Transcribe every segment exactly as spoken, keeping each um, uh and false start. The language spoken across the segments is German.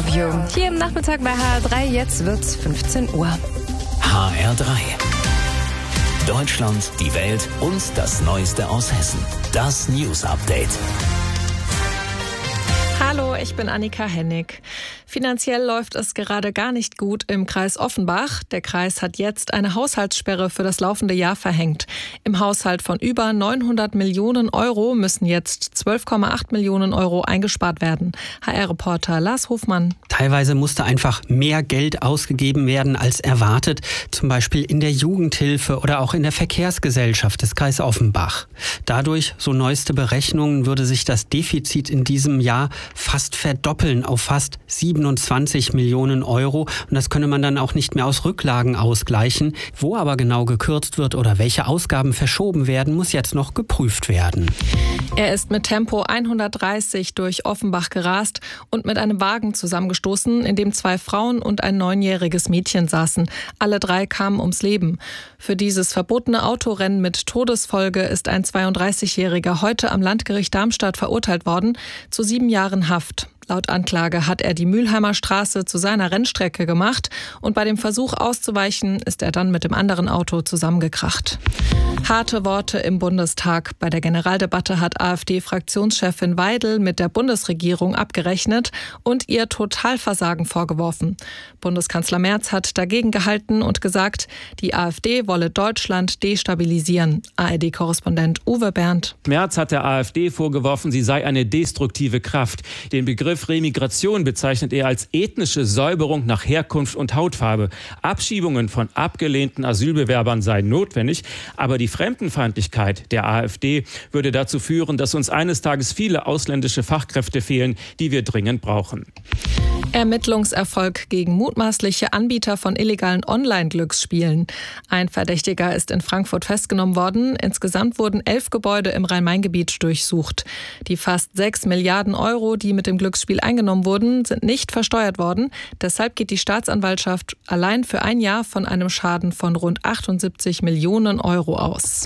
Love You. Hier im Nachmittag bei H R drei, jetzt wird's fünfzehn Uhr. H R drei. Deutschland, die Welt und das Neueste aus Hessen. Das News Update. Hallo, ich bin Annika Hennig. Finanziell läuft es gerade gar nicht gut im Kreis Offenbach. Der Kreis hat jetzt eine Haushaltssperre für das laufende Jahr verhängt. Im Haushalt von über neunhundert Millionen Euro müssen jetzt zwölf Komma acht Millionen Euro eingespart werden. H R-Reporter Lars Hofmann. Teilweise musste einfach mehr Geld ausgegeben werden als erwartet, zum Beispiel in der Jugendhilfe oder auch in der Verkehrsgesellschaft des Kreis Offenbach. Dadurch, so neueste Berechnungen, würde sich das Defizit in diesem Jahr fast verdoppeln auf fast siebenundzwanzig Millionen Euro. Und das könne man dann auch nicht mehr aus Rücklagen ausgleichen. Wo aber genau gekürzt wird oder welche Ausgaben verschoben werden, muss jetzt noch geprüft werden. Er ist mit Tempo hundertdreißig durch Offenbach gerast und mit einem Wagen zusammengestoßen, in dem zwei Frauen und ein neunjähriges Mädchen saßen. Alle drei kamen ums Leben. Für dieses verbotene Autorennen mit Todesfolge ist ein zweiunddreißigjähriger heute am Landgericht Darmstadt verurteilt worden zu sieben Jahren Haft. Laut Anklage hat er die Mülheimer Straße zu seiner Rennstrecke gemacht und bei dem Versuch auszuweichen ist er dann mit dem anderen Auto zusammengekracht. Harte Worte im Bundestag. Bei der Generaldebatte hat AfD-Fraktionschefin Weidel mit der Bundesregierung abgerechnet und ihr Totalversagen vorgeworfen. Bundeskanzler Merz hat dagegen gehalten und gesagt, die AfD wolle Deutschland destabilisieren. A R D-Korrespondent Uwe Berndt. Merz hat der AfD vorgeworfen, sie sei eine destruktive Kraft. Den Begriff Remigration bezeichnet er als ethnische Säuberung nach Herkunft und Hautfarbe. Abschiebungen von abgelehnten Asylbewerbern seien notwendig, aber die Fremdenfeindlichkeit der AfD würde dazu führen, dass uns eines Tages viele ausländische Fachkräfte fehlen, die wir dringend brauchen. Ermittlungserfolg gegen mutmaßliche Anbieter von illegalen Online-Glücksspielen. Ein Verdächtiger ist in Frankfurt festgenommen worden. Insgesamt wurden elf Gebäude im Rhein-Main-Gebiet durchsucht. Die fast sechs Milliarden Euro, die mit dem Glücksspiel eingenommen wurden, sind nicht versteuert worden. Deshalb geht die Staatsanwaltschaft allein für ein Jahr von einem Schaden von rund achtundsiebzig Millionen Euro aus.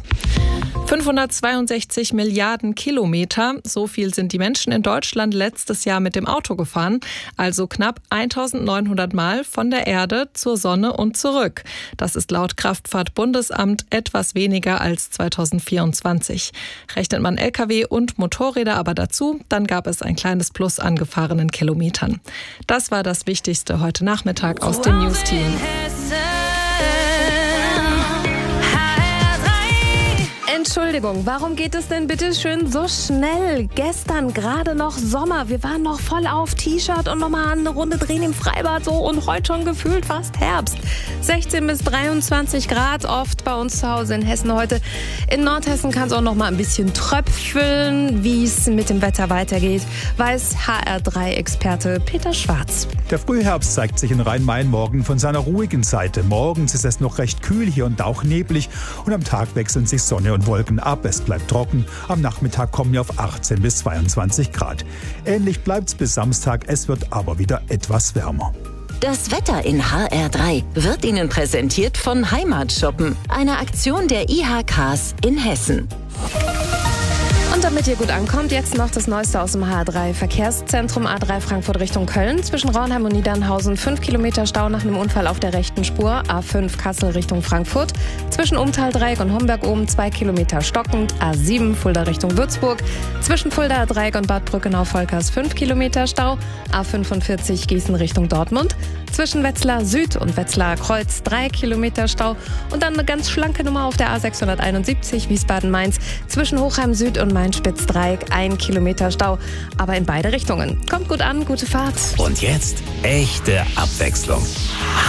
fünfhundertzweiundsechzig Milliarden Kilometer, so viel sind die Menschen in Deutschland letztes Jahr mit dem Auto gefahren, also knapp eintausendneunhundert Mal von der Erde zur Sonne und zurück. Das ist laut Kraftfahrtbundesamt etwas weniger als zweitausendvierundzwanzig. Rechnet man L K W und Motorräder aber dazu, dann gab es ein kleines Plus an gefahrenen Kilometern. Das war das Wichtigste heute Nachmittag aus dem News-Team. Entschuldigung, warum geht es denn bitte schön so schnell? Gestern gerade noch Sommer, wir waren noch voll auf T-Shirt und nochmal eine Runde drehen im Freibad so und heute schon gefühlt fast Herbst. sechzehn bis dreiundzwanzig Grad oft bei uns zu Hause in Hessen heute. In Nordhessen kann es auch noch mal ein bisschen tröpfeln. Wie es mit dem Wetter weitergeht, weiß H R drei Experte Peter Schwarz. Der Frühherbst zeigt sich in Rhein-Main morgen von seiner ruhigen Seite. Morgens ist es noch recht kühl, hier und da auch neblig und am Tag wechseln sich Sonne und Wolken ab. Es bleibt trocken. Am Nachmittag kommen wir auf achtzehn bis zweiundzwanzig Grad. Ähnlich bleibt es bis Samstag. Es wird aber wieder etwas wärmer. Das Wetter in H R drei wird Ihnen präsentiert von Heimatshoppen, einer Aktion der I H Ks in Hessen. Und damit ihr gut ankommt, jetzt noch das Neueste aus dem H R drei Verkehrszentrum. A drei Frankfurt Richtung Köln. Zwischen Raunheim und Niedernhausen fünf Kilometer Stau nach einem Unfall auf der rechten Spur. A fünf Kassel Richtung Frankfurt. Zwischen Umtaldreieck und Homberg oben zwei Kilometer stockend. A sieben Fulda Richtung Würzburg. Zwischen Fulda Dreieck und Bad Brückenau-Volkers fünf Kilometer Stau. A fünfundvierzig Gießen Richtung Dortmund. Zwischen Wetzlar Süd und Wetzlar Kreuz drei Kilometer Stau. Und dann eine ganz schlanke Nummer auf der A sechshunderteinundsiebzig Wiesbaden-Mainz. Zwischen Hochheim Süd und Main-Spitz-Dreieck ein Kilometer Stau. Aber in beide Richtungen. Kommt gut an, gute Fahrt. Und jetzt echte Abwechslung.